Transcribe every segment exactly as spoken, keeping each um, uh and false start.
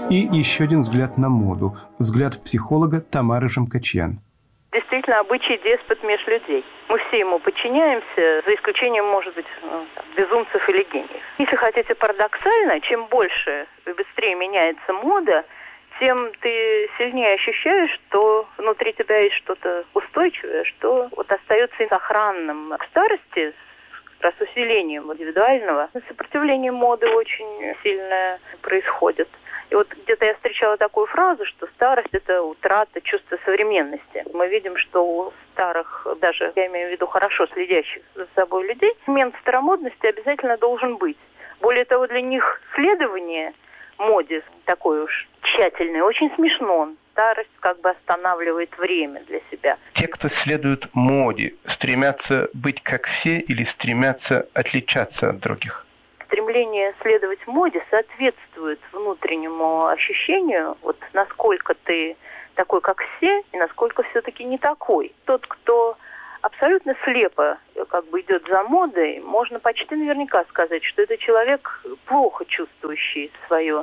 И еще один взгляд на моду. Взгляд психолога Тамары Жамкачьян. Действительно, обычай деспот меж людей. Мы все ему подчиняемся, за исключением, может быть, ну, безумцев или гениев. Если хотите парадоксально, чем больше и быстрее меняется мода, тем ты сильнее ощущаешь, что внутри тебя есть что-то устойчивое, что вот остается сохранным. В старости, как раз усилением индивидуального, сопротивление моды очень сильное происходит. И вот где-то я встречала такую фразу, что старость – это утрата чувства современности. Мы видим, что у старых, даже, я имею в виду, хорошо следящих за собой людей, момент старомодности обязательно должен быть. Более того, для них следование моде такой уж тщательный очень смешно. Старость как бы останавливает время для себя. Те, кто следует моде, стремятся быть как все или стремятся отличаться от других? Стремление следовать моде соответствует внутреннему ощущению, вот насколько ты такой, как все, и насколько все-таки не такой. Тот, кто абсолютно слепо как бы идет за модой, можно почти наверняка сказать, что это человек, плохо чувствующий свое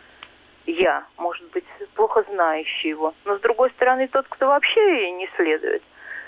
«я», может быть, плохо знающий его. Но, с другой стороны, тот, кто вообще не следует,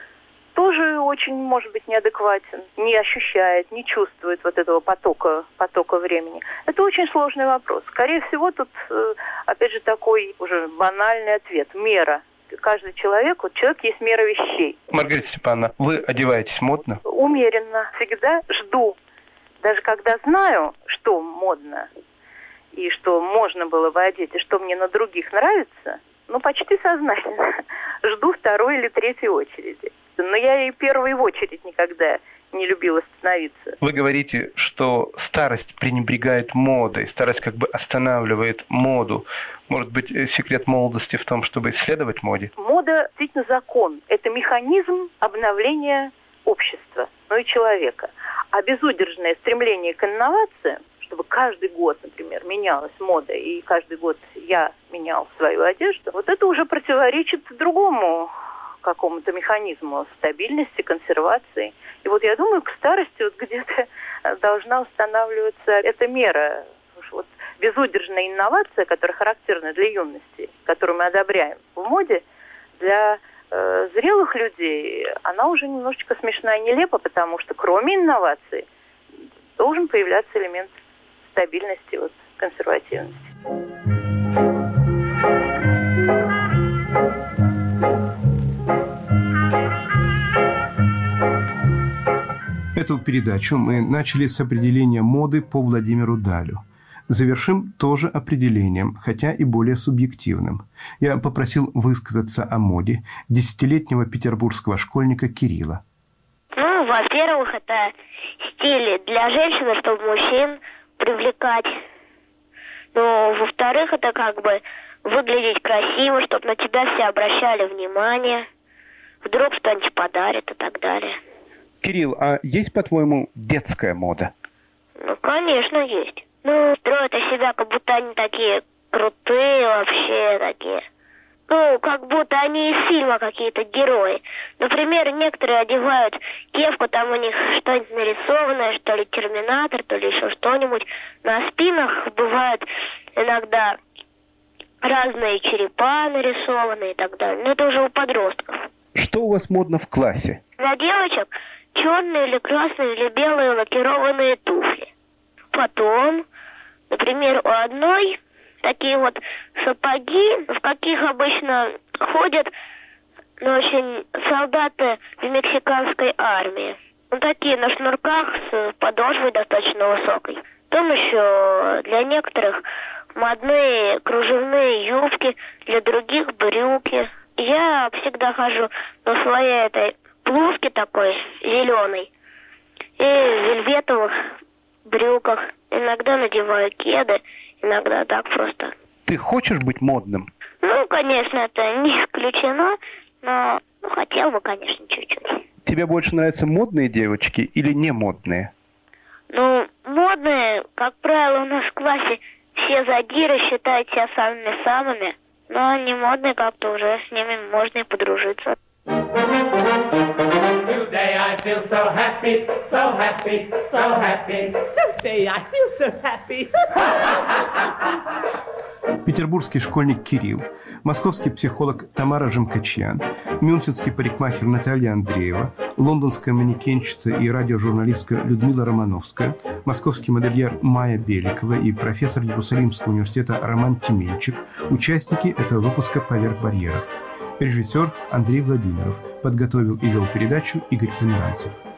тоже очень, может быть, неадекватен, не ощущает, не чувствует вот этого потока, потока времени. Это очень сложный вопрос. Скорее всего, тут, опять же, такой уже банальный ответ. Мера. Каждый человек, вот человек есть мера вещей. Маргарита Степановна, вы одеваетесь модно? Умеренно. Всегда жду. Даже когда знаю, что модно, и что можно было бы одеть, и что мне на других нравится, ну, почти сознательно жду второй или третьей очереди. Но я и первой в очередь никогда не любила становиться. Вы говорите, что старость пренебрегает модой, старость как бы останавливает моду. Может быть, секрет молодости в том, чтобы исследовать моде? Мода действительно закон. Это механизм обновления общества, ну и человека. А безудержное стремление к инновациям, чтобы каждый год, например, менялась мода, и каждый год я менял свою одежду, вот это уже противоречит другому какому-то механизму стабильности, консервации. И вот я думаю, к старости вот где-то должна устанавливаться эта мера. Вот безудержная инновация, которая характерна для юности, которую мы одобряем в моде, для э, зрелых людей, она уже немножечко смешна и нелепа, потому что кроме инноваций должен появляться элемент стабильности, вот, консервативности. Эту передачу мы начали с определения моды по Владимиру Далю. Завершим тоже определением, хотя и более субъективным. Я попросил высказаться о моде десятилетнего петербургского школьника Кирилла. Ну, во-первых, это стиль для женщин, чтобы мужчин привлекать. Ну, во-вторых, это как бы выглядеть красиво, чтобы на тебя все обращали внимание. Вдруг что-нибудь подарят и так далее. Кирилл, а есть, по-твоему, детская мода? Ну, конечно, есть. Ну, строят из себя, как будто они такие крутые вообще такие. Ну, как будто они из фильма какие-то герои. Например, некоторые одевают кепку, там у них что-нибудь нарисованное, что ли Терминатор, то ли еще что-нибудь. На спинах бывают иногда разные черепа нарисованные и так далее. Но это уже у подростков. Что у вас модно в классе? Для девочек черные или красные или белые лакированные туфли. Потом, например, у одной такие вот сапоги, в каких обычно ходят, ну, очень солдаты в мексиканской армии. Ну, такие на шнурках с подошвой достаточно высокой. Потом еще для некоторых модные кружевные юбки, для других брюки. Я всегда хожу на своей этой блузке такой зеленой и в вельветовых брюках. Иногда надеваю кеды, иногда так просто. Ты хочешь быть модным? Ну, конечно, это не исключено, но ну, хотел бы, конечно, чуть-чуть. Тебе больше нравятся модные девочки или не модные? Ну, модные, как правило, у нас в классе все задиры считают себя самыми-самыми, но не модные как-то уже с ними можно и подружиться. Today I feel so happy, so happy, so happy. Today I feel so happy. петербургский школьник Кирилл, московский психолог Тамара Жемкачьян, мюнхенский парикмахер Наталья Андреева, лондонская манекенщица и радиожурналистка Людмила Романовская, московский модельер Майя Беликова и профессор Иерусалимского университета Роман Тименчик – участники этого выпуска «Поверх барьеров». Режиссер Андрей Владимиров. Подготовил и вел передачу Игорь Померанцев.